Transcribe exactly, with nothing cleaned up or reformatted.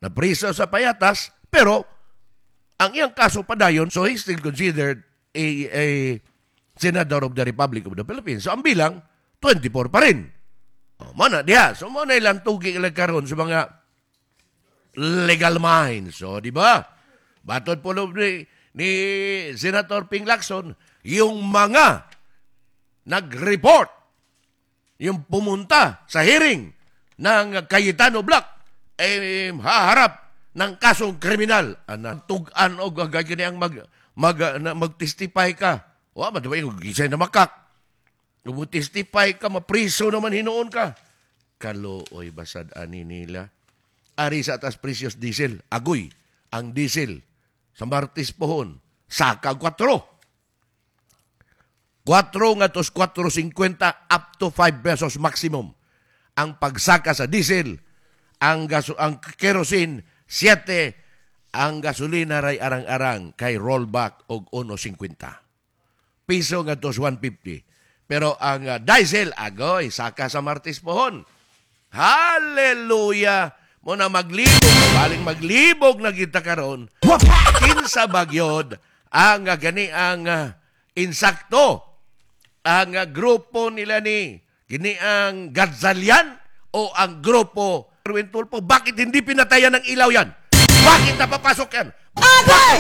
napriso sa payatas, pero ang iyang kaso pa dayon, so he's still considered a, a Senator of the Republic of the Philippines. So ang bilang, twenty-four pa rin. O, mana diya. So muna ilang tugi ilang karon sa mga legal minds. So, di ba? Batod po ni, ni Senator Ping Lacson, yung mga nag-report, yung pumunta sa hearing ng Cayetano Black, eh, haharap ng kasong kriminal. Ana, tug-an o gagawin ang mag, mag, na, mag-testify ka. Wa, madaway yung gisay na makak. Kung mag-testify ka, mapriso naman hinoon ka. Kalooy basad ani nila. Ari sa atas precious diesel. Agoy ang diesel sa Martis pohon. Saka kwatro. Kwatro nga tos kwatro fifty up to five pesos maximum. Ang pagsaka sa diesel, ang, gaso, ang kerosene, siyete, ang gasolina ray arang-arang kay rollback og one fifty. Piso nga tos one fifty. Pero ang uh, diesel, agoy, saka sa Martis pohon. Hallelujah! Mo na maglibog, baling maglibog na kita karon. Kinsa bagyod ang uh, gani ang uh, insakto ang uh, grupo nila ni gini ang Gazalian o ang grupo Erwin Tulfo. Bakit hindi pinatayan ng ilaw yan? Bakit napapasok yan? Bakit